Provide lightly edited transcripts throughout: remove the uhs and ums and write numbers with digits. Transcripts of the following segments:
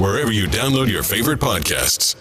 wherever you download your favorite podcasts.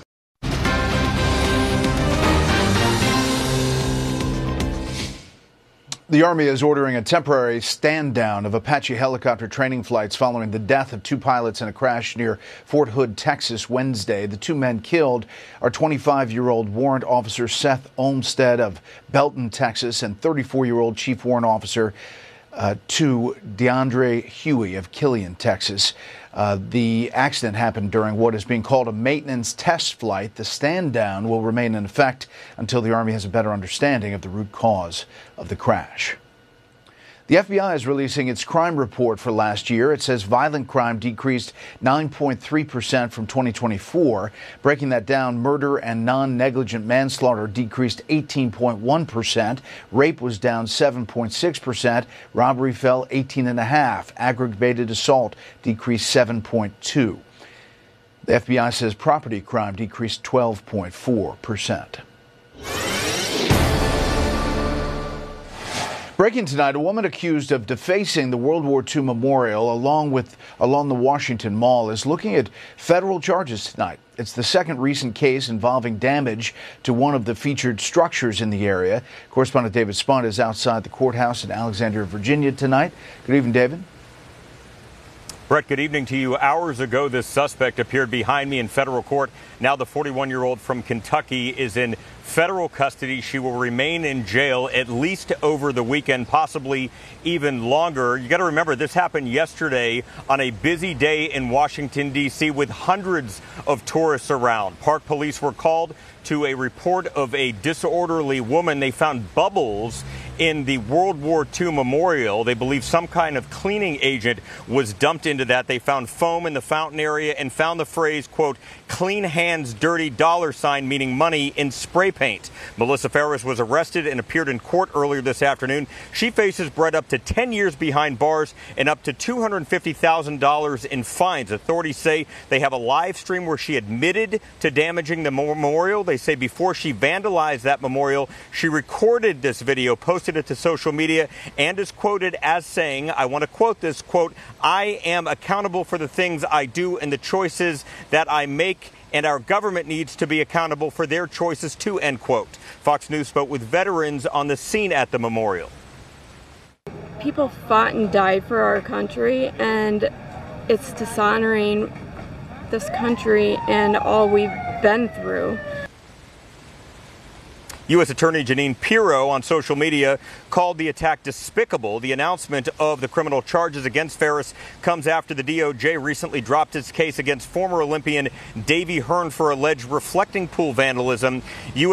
The Army is ordering a temporary stand-down of Apache helicopter training flights following the death of 2 pilots in a crash near Fort Hood, Texas, Wednesday. The 2 men killed are 25-year-old Warrant Officer Seth Olmstead of Belton, Texas, and 34-year-old Chief Warrant Officer DeAndre Huey of Killian, Texas. The accident happened during what is being called a maintenance test flight. The stand-down will remain in effect until the Army has a better understanding of the root cause of the crash. The FBI is releasing its crime report for last year. It says violent crime decreased 9.3% from 2024. Breaking that down, murder and non-negligent manslaughter decreased 18.1%. Rape was down 7.6%. Robbery fell 18.5%. Aggravated assault decreased 7.2%. The FBI says property crime decreased 12.4%. Breaking tonight, a woman accused of defacing the World War II memorial along the Washington Mall is looking at federal charges tonight. It's the second recent case involving damage to one of the featured structures in the area. Correspondent David Spunt is outside the courthouse in Alexandria, Virginia tonight. Good evening, David. Brett, good evening to you. Hours ago, this suspect appeared behind me in federal court. Now the 41-year-old from Kentucky is in federal custody. She will remain in jail at least over the weekend, possibly even longer. You got to remember, this happened yesterday on a busy day in Washington, D.C., with hundreds of tourists around. Park police were called to a report of a disorderly woman. They found bubbles in the World War II memorial. They believe some kind of cleaning agent was dumped into that. They found foam in the fountain area and found the phrase, quote, "clean hands, dirty $, meaning money, in spray paint. Melissa Ferris was arrested and appeared in court earlier this afternoon. She faces, Brett, up to 10 years behind bars and up to $250,000 in fines. Authorities say they have a live stream where she admitted to damaging the memorial. They say before she vandalized that memorial, she recorded this video, posted it to social media, and is quoted as saying, I want to quote this, quote, "I am accountable for the things I do and the choices that I make, and our government needs to be accountable for their choices too," end quote. Fox News spoke with veterans on the scene at the memorial. People fought and died for our country, and it's dishonoring this country and all we've been through. U.S. Attorney Jeanine Pirro on social media called the attack despicable. The announcement of the criminal charges against Ferris comes after the DOJ recently dropped its case against former Olympian Davy Hearn for alleged reflecting pool vandalism.